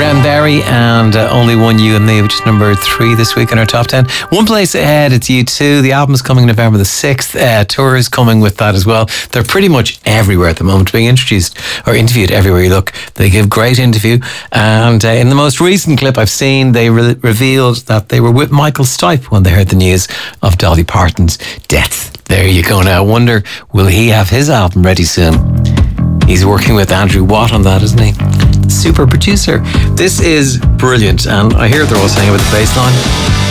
Cranberry and Only One You and Me, which is number 3 this week in our top 10. One place ahead, it's U2. The album is coming November the 6th. Tour is coming with that as well. They're pretty much everywhere at the moment, being introduced or interviewed everywhere you look. They give great interview. And in the most recent clip I've seen, they revealed that they were with Michael Stipe when they heard the news of Dolly Parton's death. There you go now. I wonder, will he have his album ready soon? He's working with Andrew Watt on that, isn't he? Super producer. This is brilliant, and I hear what they're all saying about the bass line.